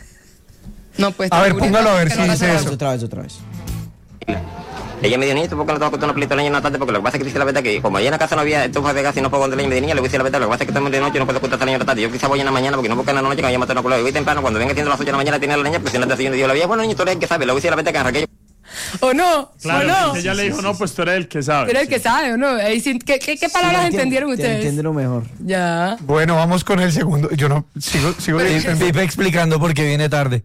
No, pues... A ver, te- póngalo a ver te- si te- dice te- eso. Otra vez, otra vez. Ella me dijo, niño, ¿tú por qué no te vas a contar una pelita de leña en la tarde? Porque lo que pasa es que dice la verdad que como allá en la casa no había estufa de gas y no puedo de leña, me dice, niña, le voy a decir la verdad, lo que pasa es que estamos de noche y no puedo contar leña en la tarde. Yo quizá voy en la mañana porque no busco en la noche que me vaya a matar una cola. Y voy temprano, cuando venga siendo las ocho de la mañana, tiene la leña, pues si no te siguiendo, yo la veía, bueno, niño, tú eres el que sabe, le voy a decir la verdad que arranqué yo. ¿O no? Claro, ¿O no? que ella le dijo, no, pues tú eres el que sabe. Pero el que sabe, ¿o no? Ahí sí- ¿Qué, qué, qué palabras Sí, entendieron entiendo- ustedes? Entiéndelo mejor. Ya. Bueno, vamos con el segundo. Yo no sigo, sigo Y leyendo. Pipe explicando por qué viene tarde.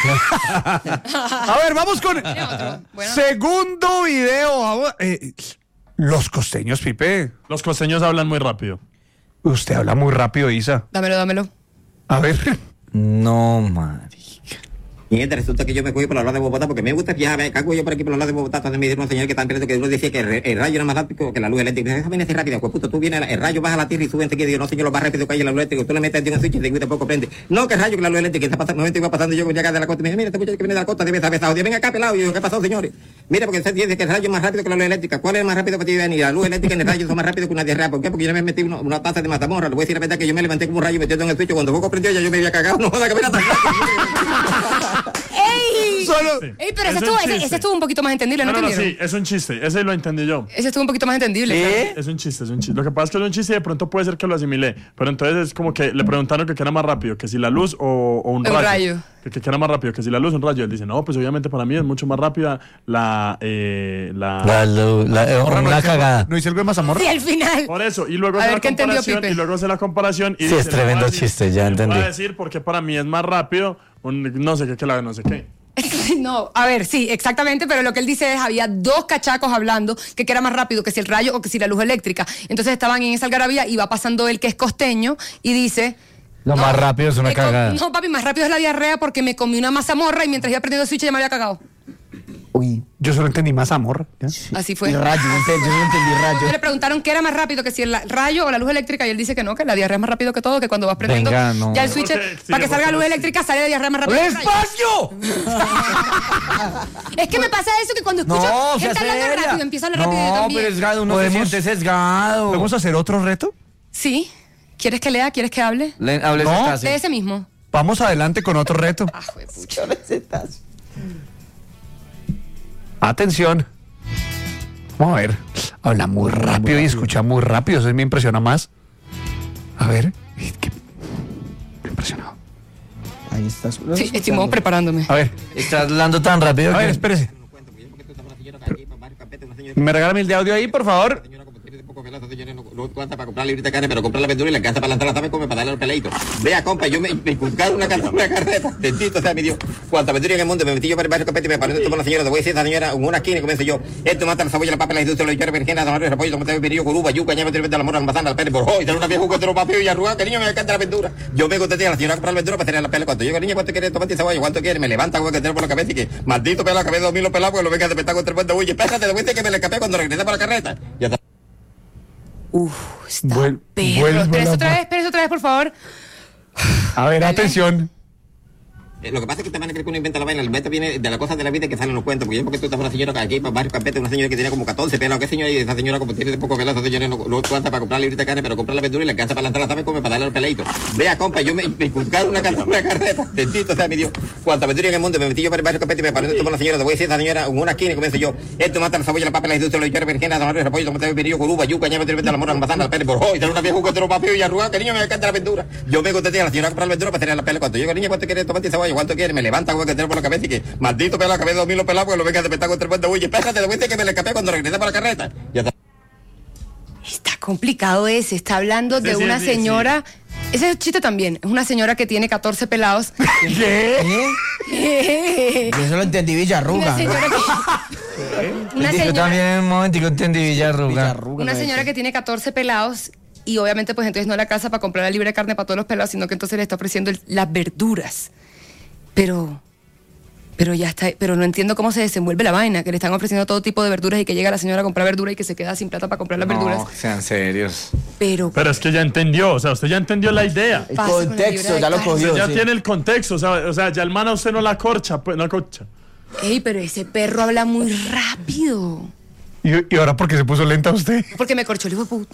A ver, vamos con Bueno. segundo video. Vamos, eh, los costeños, Pipe. Los costeños hablan muy rápido. Usted habla muy rápido, Isa. Dámelo, dámelo. A ver. No, marica. Y este resulta que yo me fui por la lado de Bogotá porque me gusta viajar, me cago yo por aquí por la lado de Bogotá. Entonces me dijeron unos señores que están creyendo que uno decía que el, el rayo era más rápido que la luz eléctrica. Déjame venir así rápido, pues puto, tú vienes, el rayo baja a la tierra y sube enseguida. Y yo, no señor, lo más rápido que hay en la luz eléctrica. Tú le metes en un switch y te poco prende. No, que el rayo que la luz eléctrica está pasando, momento iba pasando yo con llegar de la costa. Me dice, mira, este muchacho que viene de la costa debe estar besado. Venga acá, pelado. Y yo, ¿qué pasó, señores? Mira, porque usted dice que el rayo es más rápido que la luz eléctrica. ¿Cuál es el más rápido para ti venir? La luz eléctrica y el rayo son más rápidos que una diarrea. ¿Por qué? Porque yo me metí una, una taza de mazamorra. Le voy a decir la verdad que yo me levanté como un rayo metido en el switch. Cuando poco prendió ya yo me había cagado. No joda que me era tan ¡Ey! Solo- ¡Ey, pero Es ese un estuvo, ese, chiste. ese estuvo un poquito más entendible, ¿no, No, no, no, entendieron? sí, es un chiste. Ese lo entendí yo. Ese estuvo un poquito más entendible. claro. Es un chiste, es un chiste. Lo que pasa es que es un chiste y de pronto puede ser que lo asimilé. Pero entonces es como que le preguntaron que qué era más rápido, que si la luz o, o un Un rayo. rayo. Que, que qué era más rápido, que si la luz o un rayo. Él dice, no, pues obviamente para mí es mucho más rápida la... Eh, la, La, lu- la- eh, Mazamorra, una ¿no? cagada. ¿No hice algo de mazamorra? Sí, al final. Por eso, y luego A hace ver, la ¿qué entendió comparación, Pipe? y luego hace la comparación y Sí, dice, es le voy a tremendo decir- chiste, ya le voy entendí. a decir porque para mí es más rápido un no sé qué que la de no sé qué. No, a ver, sí, exactamente, pero lo que él dice es, había dos cachacos hablando que qué era más rápido, que si el rayo o que si la luz eléctrica. Entonces estaban en esa algarabía y va pasando él que es costeño y dice... Lo más rápido es una me com- cagada. No, papi, más rápido es la diarrea porque me comí una mazamorra y mientras iba prendiendo el switch ya me había cagado. Uy, Yo solo entendí mazamorra. ¿ya? Así fue. y rayo, yo, ente- yo no entendí rayo. Le preguntaron qué era más rápido, que si el rayo o la luz eléctrica, y él dice que no, que la diarrea es más rápido que todo, que cuando vas prendiendo Venga, no. ya el switch, Porque- sí, para que salga porque- luz eléctrica, sale la diarrea más rápido que el rayo. ¡Espacio! Es que me pasa eso que cuando escucho No, gente sea hablando seria. rápido, empieza a hablar rápido yo No, también. pero es gado, uno se ¿Podemos- siente sesgado. ¿Podemos hacer otro reto? Sí. ¿Quieres que lea? ¿Quieres que hable? Le, hable No. cetáceo. De ese mismo. Vamos adelante con otro reto. Ah, juepucha. Hable cetáceo. Atención. Vamos a ver. Habla muy rápido y escucha muy rápido. Eso me impresiona más. A ver. Es que- Me impresionado. Ahí estás. Sí, estoy preparándome. A ver. Estás hablando tan rápido A ver, que... espérese. ¿Me regala el de audio ahí, por favor? No cuenta para comprar librita de carne, pero comprar la verdura y la casa para lanzarla, ¿sabes cómo? Para darle al peladito. Vea, compa, yo me, me buscaron una, carta- una carreta, tentito, o sea, me dio cuánta verdura en el mundo, me metí yo para el barrio Capete y me paré tomar la señora, te voy a decir a esa señora, en una esquina, y comienzo yo, esto mata la cebolla, la papa, la industria, la hierba, virgen, la zanahoria, el repollo, tomate, el pirillo, coruba, yuca, ñame, la mora, la manzana, el pere, por hoy, tener una vieja jugo, tener un papel y arrugado, que niño me encanta la verdura. Yo me contesté a la señora a comprar la verdura para tener la pele, cuando yo, niña, ¿cuánto quiere tomate y cebolla? ¿Cuánto quiere? Me levanta, güey, que tener por la cabeza y que, maldito pelo, acabé dos mil los pelados, porque lo venga de petar contra el puente, oye, espérate, te voy a decir que me le escapé cuando regresé para la carreta. Ya está. Uf, está Vuel- perro. vuelvo Espérese la otra ma- vez, espérese otra vez, por favor. A ver, atención. Eh, Lo que pasa es que esta manera cree que uno inventa la vaina, el invento viene de las cosas de la vida que salen en los cuentos, porque yo porque tú estás una señora que aquí para barrio Campete, una señora que tiene como catorce pelos, ¿qué señora? Y esa señora como tiene poco pelo, esa señora no, no cuenta para comprar librita de carne, pero comprar la verdura y la alcanza para lanzarla, ¿sabes cómo? Para darle al peladito. Vea, compa, yo me, me buscaron una, car- una carreta, tentito, o sea, me dio cuánta verdura en el mundo, me metí yo para el barrio Campete y me paré tomar la señora, te voy a decir a esa señora, en una esquina, y comienzo yo, esto mata la cebolla, la papa, la industria, la hierba, virgen, la zanahoria, el repollo, tomate, el pirillo, coruba, yuca, ñame, la mora, la manzana, el pere, por hoy, tener una vieja jugo, tener un papel y arrugado, que niño me encanta la verdura. Yo me contesté a la señora a comprar la verdura para tener la pele, cuando yo, niña, ¿cuánto quiere tomate y cebolla? ¿Cuánto quiere? Me levanta, güey, que tener por la cabeza y que, maldito pelo, acabé dos mil los pelados, porque lo venga de petar contra el puente, oye, espérate, te voy a decir que me le escapé cuando regresé para la carreta. Ya está. Está complicado ese. Está hablando de Sí, sí, una sí, señora. Ese es chiste también. Es una señora que tiene catorce pelados. ¿Qué? Yo eso lo entendí Villarruga. Una señora que, una Yo señora, también un momentico entendí Villarruga. Villarruga, una no señora es. que tiene catorce pelados y obviamente pues entonces no la casa para comprar la libre carne para todos los pelados, sino que entonces le está ofreciendo el- las verduras. Pero pero ya está, pero no entiendo cómo se desenvuelve la vaina, que le están ofreciendo todo tipo de verduras y que llega la señora a comprar verdura y que se queda sin plata para comprar las verduras. No, sean serios. Pero Pero es que ya entendió, o sea, usted ya entendió la idea. El pasa con el contexto, libro de ya lo carne? cogió. Usted ya sí. tiene el contexto, o sea, o sea, ya el man a usted no la corcha, pues, no corcha. Ey, pero ese perro habla muy rápido. ¿Y, y ahora por qué se puso lenta usted? Porque me corchó el hijo de puta.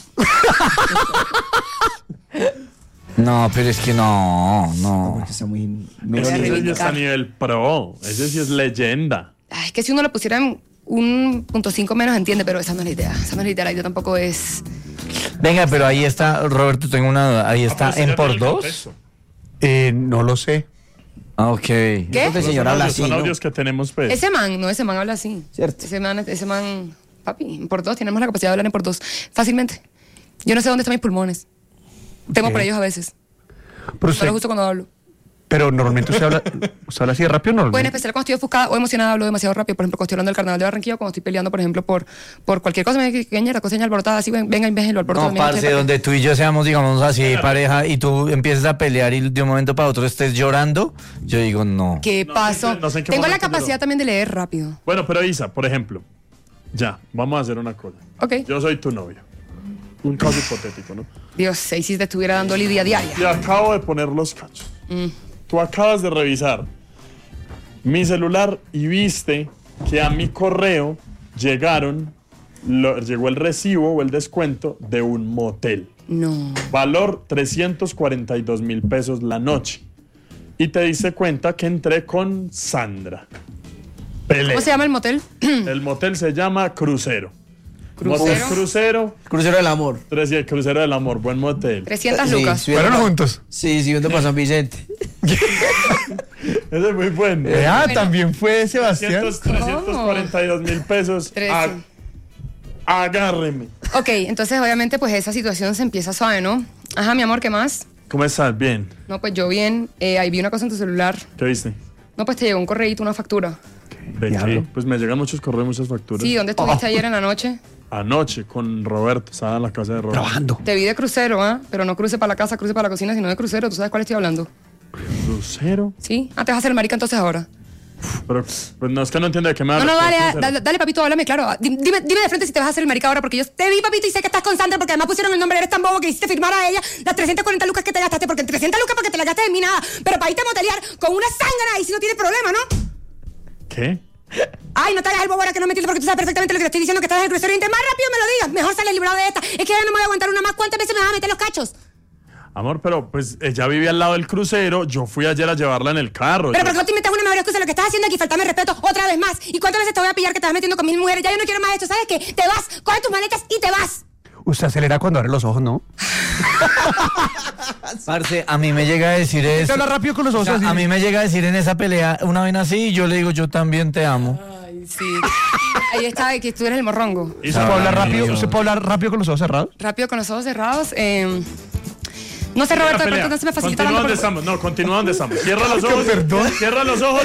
No, pero es que no, no. Está muy... Ese sí reivindicar. está a nivel pro, ese sí es leyenda. Ay, es que si uno le pusieran un punto cinco menos entiende, pero esa no es la idea. Esa no es la idea, la idea tampoco es... Venga, pero ahí está, Roberto, tengo una duda. Ahí está Ah, pues, en ya por tiene el dos. contexto. Eh, no lo sé. Ah, ok. ¿Qué? El Son señor habla audios- así, son ¿no? audios que tenemos, pues. Ese man, no, ese man habla así. Cierto. Ese man, ese man, papi, en por dos, tenemos la capacidad de hablar en por dos. Fácilmente. Yo no sé dónde están mis pulmones. Tengo Ok. por ellos a veces. Pero usted, Solo justo cuando hablo. Pero normalmente usted habla, usted habla así de rápido, Pues en normalmente. especial cuando estoy ofuscada o emocionada hablo demasiado rápido. Por ejemplo, cuando estoy hablando del Carnaval de Barranquilla, cuando estoy peleando, por ejemplo, por, por cualquier cosa, me dice, ¿qué mierda? Coseña alborotada, así, ven, venga, venga, lo alboroto. No, parce, donde tú y yo seamos, digamos así, pareja, y tú empiezas a pelear y de un momento para otro estés llorando, yo digo, no. ¿Qué pasó? no sé en qué Tengo la momento, capacidad pero- también de leer rápido. Bueno, pero Isa, por ejemplo, ya, vamos a hacer una cosa. Ok. Yo soy tu novio. Un caso hipotético, ¿no? Dios, si te estuviera dando lidia diaria. Te acabo de poner los cachos. Mm. Tú acabas de revisar mi celular y viste que a mi correo llegaron, lo- llegó el recibo o el descuento de un motel. No. Valor trescientos cuarenta y dos mil pesos la noche. Y te diste cuenta que entré con Sandra. Pelea. ¿Cómo se llama el motel? El motel se llama Crucero. ¿Crucero? Motel Crucero. Crucero del amor. Tres, sí, Crucero del Amor, buen motel. trescientas lucas. ¿Fueron juntos? Sí, sí, juntos para San Vicente. Ese es muy bueno. Eh, ah, también fue Sebastián. trescientos, trescientos cuarenta y dos mil pesos. Trece. A- agárreme. Ok, entonces obviamente pues esa situación se empieza suave, ¿no? Ajá, mi amor, ¿qué más? ¿Cómo estás? Bien. No, pues yo bien. Eh, ahí vi una cosa en tu celular. ¿Qué viste? No, pues te llegó un correíto, una factura. ¿De qué? Pues me llegan muchos correos, muchas facturas. Sí, ¿dónde estuviste ayer en la noche? Anoche con Roberto, estaba en la casa de Roberto. Trabajando. Te vi de crucero, ¿ah? Pero no cruce para la casa, cruce para la cocina, sino de crucero. ¿Tú sabes cuál estoy hablando? ¿Crucero? Sí. Ah, te vas a hacer el marica entonces ahora. Pero, pues no, es que no entiendo de qué me No, hablas. no, dale, Crucero. dale, dale, papito, háblame claro. Dime, dime de frente si te vas a hacer el marica ahora, porque yo te vi, papito, y sé que estás con Sandra, porque además pusieron el nombre, eres tan bobo que hiciste firmar a ella las trescientas cuarenta lucas que te gastaste, porque trescientas lucas porque te las gastaste en mí nada. Pero para irte a motelear con una zángana y si no tienes problema, ¿no? ¿Qué? Ay, no te hagas el bobo ahora que no me entiendes porque tú sabes perfectamente lo que te estoy diciendo, que estás en el crucero y entre más rápido me lo digas, mejor sale librado de esta. Es que ya no me voy a aguantar una más. ¿Cuántas veces me vas a meter los cachos? Amor, pero pues ella vivía al lado del crucero. Yo fui ayer a llevarla en el carro. Pero Yo- ¿por qué no te inventas una mejor excusa? Lo que estás haciendo aquí, faltarme respeto otra vez más. ¿Y cuántas veces te voy a pillar que te vas metiendo con mis mujeres? Ya yo no quiero más esto, ¿sabes qué? Te vas, coge tus maletas y te vas. Usted acelera cuando abre los ojos, ¿no? Parce, a mí me llega a decir eso. Te habla rápido con los ojos O sea, así. a mí me llega a decir en esa pelea una vez así y yo le digo, yo también te amo. Ay, sí. Ahí está, que tú eres el morrongo. ¿Usted puede hablar rápido? ¿Usted puede hablar rápido con los ojos cerrados? Rápido con los ojos cerrados. Eh... No sé, Roberto, de Pelea. pronto no se me facilita Continúa tanto. donde porque- estamos. No, continúa donde estamos. Cierra los ojos. Perdón. Cierra los ojos.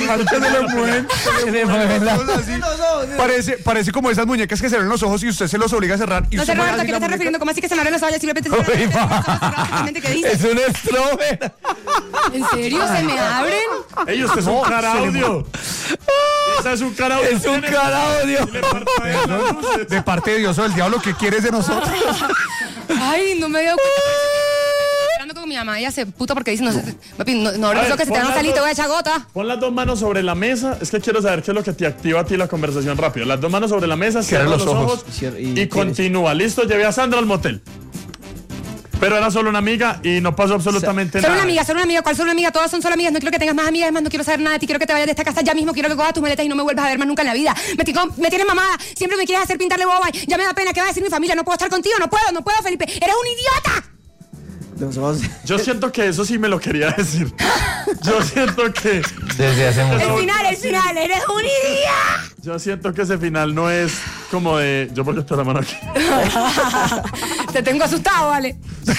Parece, parece como esas muñecas que se ven los ojos y usted se los obliga a cerrar. Y No sé, usted mueve Roberto, ¿a así qué te la estás muñeca. refiriendo? ¿Cómo así que se me abren los ojos? Simplemente se me abren ¿Qué dices? Es un estrobe. ¿En serio? ¿Se me abren? Ey, usted es un cara audio. Esa es un cara audio. Es un cara audio. Perdón, de parte de Dios o del diablo, ¿qué quieres de nosotros? Ay, no me había dado cuenta. Hablando con mi mamá, ella se puta porque dice, no sé, papi, no, no abres A ver, los ojos que se te pon van a las salir, te dos- voy a echar gota. Pon las dos manos sobre la mesa. Es que quiero saber qué es lo que te activa a ti la conversación rápido. Las dos manos sobre la mesa, cierra los, ojos, y, continúa. Listo, llevé a Sandra al motel. Pero era solo una amiga y no pasó absolutamente Solo nada. una amiga, solo una amiga, ¿cuál solo una amiga? Todas son solo amigas, no quiero que tengas más amigas, es más, no quiero saber nada de ti, quiero que te vayas de esta casa ya mismo, quiero que cojas tus maletas y no me vuelvas a ver más nunca en la vida. Me, tico- me tienes mamada, siempre me quieres hacer pintarle boba, ya me da pena, ¿qué va a decir mi familia? No puedo estar contigo, no puedo, no puedo, Felipe, eres un idiota. Yo siento que eso sí me lo quería decir. Yo siento que. Desde hace mucho. El final, el final, eres un idiota. Yo siento que ese final no es como de. Yo porque estoy la mano aquí. Te tengo asustado, vale.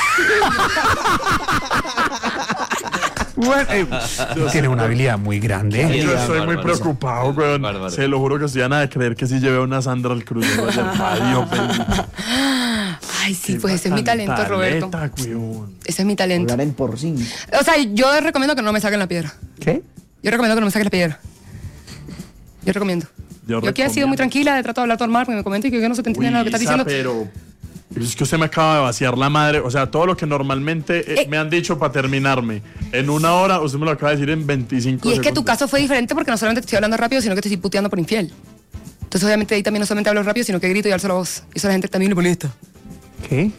Bueno, eh, tiene una habilidad muy grande. Yo estoy muy preocupado, weón. Se lo juro que estoy a nada de creer que si llevé a una Sandra al crucero ayer. Adiós, Ay, sí, pues ese es mi talento, Roberto. Ese es mi talento. Hablar en por cinco. O sea, yo recomiendo que no me saquen la piedra. ¿Qué? Yo recomiendo que no me saquen la piedra. Yo recomiendo. Yo, Yo aquí he sido muy tranquila, he tratado de hablar normal, porque me comenté que yo no se te entiende nada de lo que estás diciendo. Pero. Es que usted me acaba de vaciar la madre. O sea, todo lo que normalmente eh, Eh. me han dicho para terminarme en una hora, usted me lo acaba de decir en veinticinco Y es segundos. que tu caso fue diferente porque no solamente te estoy hablando rápido, sino que te estoy puteando por infiel. Entonces, obviamente, ahí también no solamente hablo rápido, sino que grito y alzo la voz. Y eso a la gente también le molesta. ¿Qué?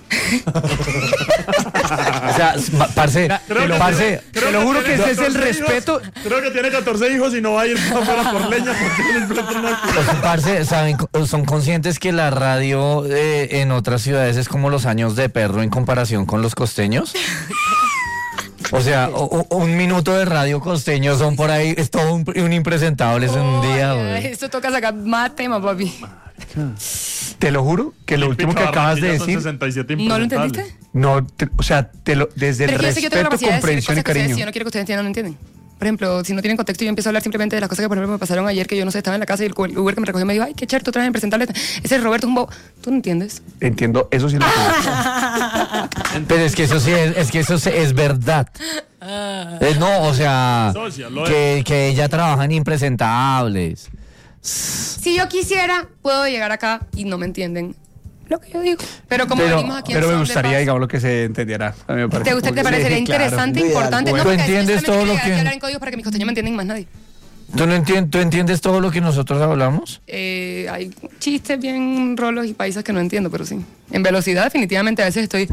O sea, ma- parce, Creo que parce, tiene- creo te lo juro que ese es el catorce respeto. hijos. Creo que tiene catorce hijos y no va a ir afuera por leña porque le enfrenta una. o sea, parce, saben, son conscientes que la radio eh, en otras ciudades es como los años de perro en comparación con los costeños. O sea, o- o- un minuto de radio costeño son por ahí, es todo un, un impresentable, es un día, güey. Esto toca sacar más tema, papi. Te lo juro que lo último que acabas de decir. ¿No lo entendiste? No, te- o sea, te lo, desde el Pero yo sé que yo tengo la respeto, capacidad de decir comprensión y cosas que ustedes, cariño. si yo no quiero que ustedes entiendan, no entienden. Por ejemplo, si no tienen contexto, yo empiezo a hablar simplemente de las cosas que, por ejemplo, me pasaron ayer, que yo no sé, estaba en la casa y el Uber que me recogió me dijo, ay, qué chévere, tú traes impresentable. Ese es Roberto, es un bobo. ¿Tú no entiendes? Entiendo, eso sí lo entiendo. Pero es que eso sí es, es que eso sí es verdad. Eh, no, o sea, Socia, lo que, que ella trabaja en impresentables. Si yo quisiera, puedo llegar acá y no me entienden lo que yo digo. Pero como Pero, venimos aquí en pero me Son de gustaría, Paz, digamos, lo que se entendiera. A mí me parece ¿te gusta, te muy- parecería sí, claro. interesante, Muy de importante? acuerdo. No, ¿Tú porque entiendes necesariamente todo lo llegar aquí a que- hablar en códigos para que mis costeños me entiendan y más nadie. ¿Tú, no entiendes, ¿Tú entiendes todo lo que nosotros hablamos? Eh, hay chistes bien rolos y paisas que no entiendo, pero sí. En velocidad, definitivamente, a veces estoy...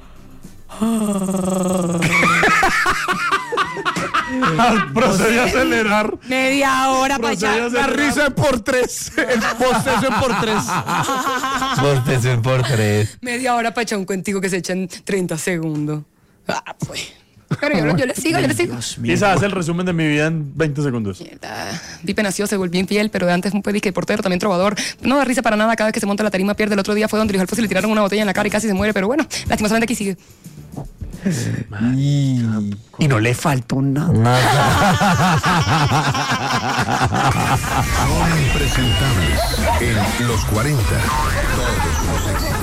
Procedí a acelerar. Media hora para Procedí a allá. acelerar. La risa en por tres. El postezo en por tres. Postezo por tres. Media hora para echar un cuentico que se echa en treinta segundos. Ah, pues. Pero yo, yo le sigo, yo le sigo. Isa, haz el resumen de mi vida en veinte segundos. Pipe nació, se volvió infiel, pero de antes un pedisque portero, también trovador. No da risa para nada, cada vez que se monta la tarima pierde. El otro día fue donde Luis Alfonso le tiraron una botella en la cara y casi se muere, pero bueno, lastimosamente aquí sigue. Y, y no le faltó nada. Son impresentables en los cuarenta. Todos los éxitos.